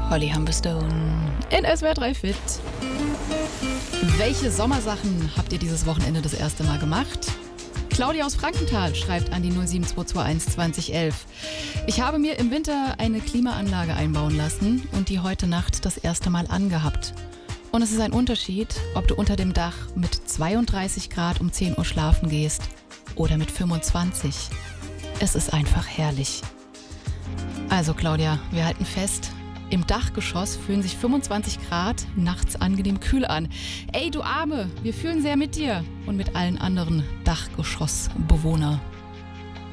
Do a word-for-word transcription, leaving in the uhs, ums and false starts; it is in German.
Holly Humberstone in S W R drei Fit. Welche Sommersachen habt ihr dieses Wochenende das erste Mal gemacht? Claudia aus Frankenthal schreibt an die null sieben zwei zwei eins zwanzig elf. Ich habe mir im Winter eine Klimaanlage einbauen lassen und die heute Nacht das erste Mal angehabt. Und es ist ein Unterschied, ob du unter dem Dach mit zweiunddreißig Grad um zehn Uhr schlafen gehst oder mit fünfundzwanzig. Es ist einfach herrlich. Also Claudia, wir halten fest, im Dachgeschoss fühlen sich fünfundzwanzig Grad nachts angenehm kühl an. Ey, du Arme, wir fühlen sehr mit dir und mit allen anderen Dachgeschossbewohnern.